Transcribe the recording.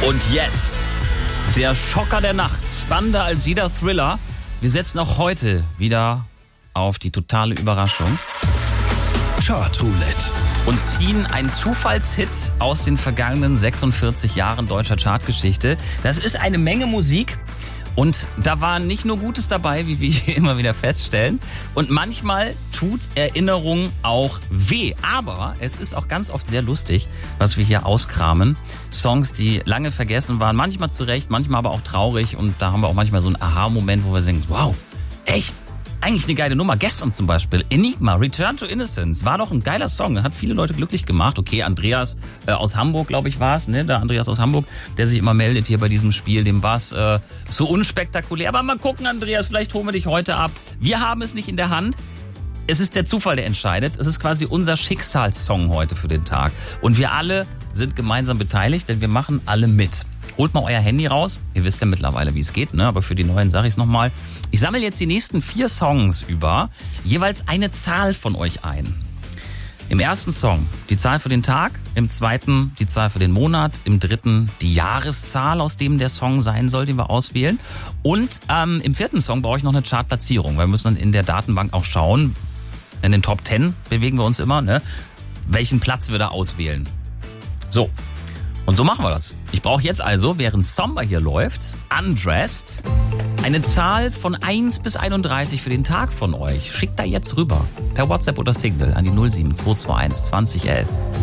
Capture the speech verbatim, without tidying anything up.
Und jetzt der Schocker der Nacht. Spannender als jeder Thriller. Wir setzen auch heute wieder auf die totale Überraschung. Chartroulette. Und ziehen einen Zufallshit aus den vergangenen sechsundvierzig Jahren deutscher Chartgeschichte. Das ist eine Menge Musik. Und da war nicht nur Gutes dabei, wie wir hier immer wieder feststellen. Und manchmal tut Erinnerung auch weh. Aber es ist auch ganz oft sehr lustig, was wir hier auskramen. Songs, die lange vergessen waren, manchmal zu Recht, manchmal aber auch traurig. Und da haben wir auch manchmal so einen Aha-Moment, wo wir denken, wow, echt? Eigentlich eine geile Nummer. Gestern zum Beispiel Enigma, Return to Innocence. War doch ein geiler Song. Hat viele Leute glücklich gemacht. Okay, Andreas äh, aus Hamburg, glaube ich, war es. Ne? Der Andreas aus Hamburg, der sich immer meldet hier bei diesem Spiel. Dem war es äh, so unspektakulär. Aber mal gucken, Andreas, vielleicht holen wir dich heute ab. Wir haben es nicht in der Hand. Es ist der Zufall, der entscheidet. Es ist quasi unser Schicksalssong heute für den Tag. Und wir alle sind gemeinsam beteiligt, denn wir machen alle mit. Holt mal euer Handy raus. Ihr wisst ja mittlerweile, wie es geht, ne? Aber für die Neuen sage ich es nochmal. Ich sammle jetzt die nächsten vier Songs über, jeweils eine Zahl von euch ein. Im ersten Song die Zahl für den Tag, im zweiten die Zahl für den Monat, im dritten die Jahreszahl, aus dem der Song sein soll, den wir auswählen. Und ähm, im vierten Song brauche ich noch eine Chartplatzierung, weil wir müssen dann in der Datenbank auch schauen, in den Top Ten bewegen wir uns immer, ne? Welchen Platz wir da auswählen. So. Und so machen wir das. Ich brauche jetzt also, während Somber hier läuft, Undressed, eine Zahl von eins bis einunddreißig für den Tag von euch. Schickt da jetzt rüber. Per WhatsApp oder Signal an die null sieben zwei zwei eins zwanzig elf.